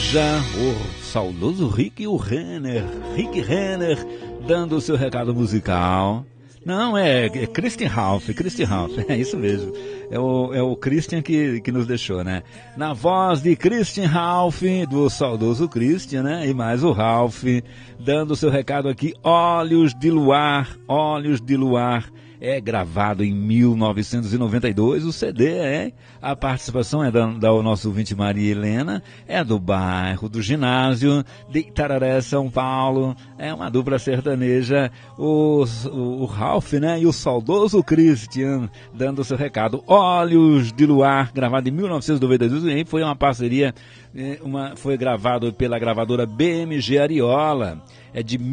sertaneja, o saudoso Rick Renner, dando o seu recado musical. Não, é Christian Ralph, é isso mesmo. É o Christian que nos deixou, né? Na voz de Christian Ralph, do saudoso Christian, né? E mais o Ralph, dando o seu recado aqui, Olhos de Luar. É gravado em 1992, o CD, a participação é da nossa ouvinte Maria Helena, é do bairro do Ginásio, de Itararé, São Paulo, é uma dupla sertaneja, o Ralph, né, e o saudoso Christian, dando o seu recado, Olhos de Luar, gravado em 1992, e foi uma parceria, foi gravado pela gravadora BMG Ariola, é de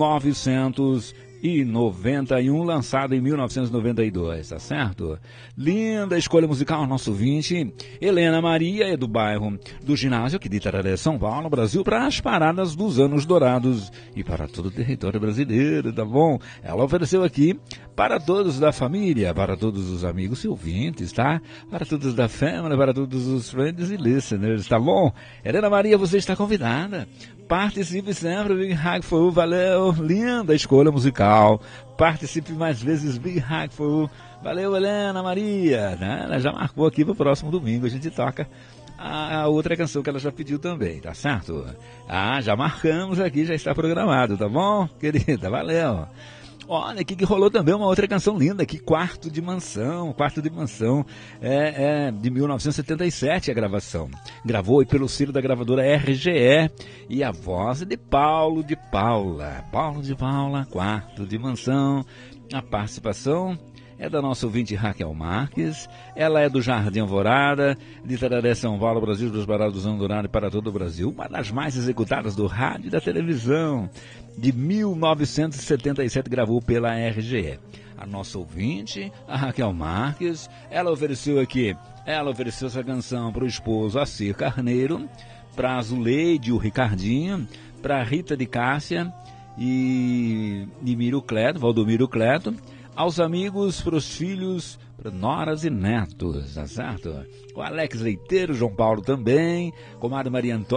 1991, lançado em 1992, tá certo? Linda escolha musical, nosso ouvinte. Helena Maria é do bairro do Ginásio, aqui de Itararé, São Paulo, Brasil, para as paradas dos anos dourados e para todo o território brasileiro, tá bom? Ela ofereceu aqui para todos da família, para todos os amigos e ouvintes, tá? Para todos da família, para todos os friends e listeners, tá bom? Helena Maria, você está convidada. Participe sempre, Big Hug for You, valeu, linda escolha musical. Participe mais vezes, Big Hug for You. Valeu, Helena Maria, né? Ela já marcou aqui para o próximo domingo, a gente toca a outra canção que ela já pediu também, tá certo? Já marcamos aqui, já está programado, tá bom, querida? Valeu. Olha, aqui que rolou também uma outra canção linda aqui, Quarto de Mansão, de 1977 a gravação. Gravou pelo selo da gravadora RGE e a voz é de Paulo de Paula, Quarto de Mansão. A participação é da nossa ouvinte Raquel Marques, ela é do Jardim Alvorada, de Itararé, São Paulo, Brasil, dos Barados do Dourado e para todo o Brasil, uma das mais executadas do rádio e da televisão. De 1977, gravou pela RGE. A nossa ouvinte, a Raquel Marques, ela ofereceu essa canção para o esposo Acir Carneiro, para a Zuleide, o Ricardinho, para Rita de Cássia e Valdomiro Cleto, aos amigos, para os filhos, para noras e netos, tá certo? O Alex Leiteiro, João Paulo também, comadre Maria Antônia,